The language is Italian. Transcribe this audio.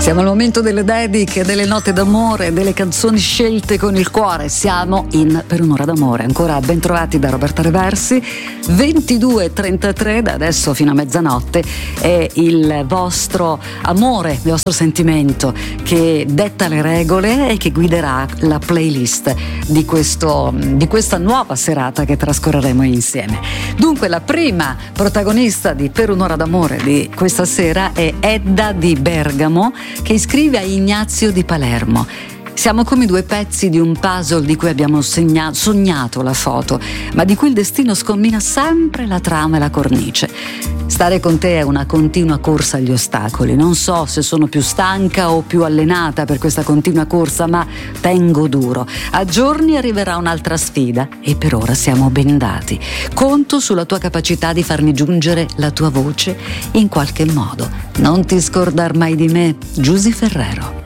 Siamo al momento delle dediche, delle note d'amore, delle canzoni scelte con il cuore. Siamo in Per un'ora d'amore. Ancora ben trovati da Roberta Reversi. 22:33 da adesso fino a mezzanotte è il vostro amore, il vostro sentimento che detta le regole e che guiderà la playlist di questa nuova serata che trascorreremo insieme. Dunque la prima protagonista di Per un'ora d'amore di questa sera è Edda di Bergamo, che iscrive a Ignazio di Palermo. Siamo come due pezzi di un puzzle di cui abbiamo sognato la foto, ma di cui il destino scombina sempre la trama e la cornice. Stare con te è una continua corsa agli ostacoli. Non so se sono più stanca o più allenata per questa continua corsa, ma tengo duro. A giorni arriverà un'altra sfida e per ora siamo bendati. Conto sulla tua capacità di farmi giungere la tua voce in qualche modo. Non ti scordar mai di me, Giusy Ferrero.